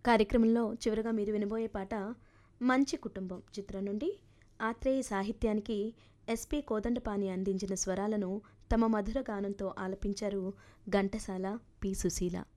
కార్యక్రమంలో చివరగా మీరు వినబోయే పాట 'మంచి కుటుంబం' చిత్రం నుండి ఆత్రేయ సాహిత్యానికి ఎస్పి కోదండపాణి అందించిన స్వరాలను తమ మధుర గానంతో ఆలపించారు ఘంటసాల, పి. సుశీల.